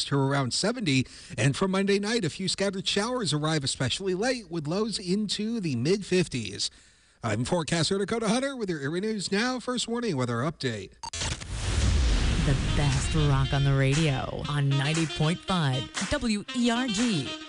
to around 70. And for Monday night, a few scattered showers arrive especially late with lows into the mid-50s. I'm forecaster Dakota Hunter with your Erie News Now First Warning Weather Update. The best rock on the radio on 90.5 WERG.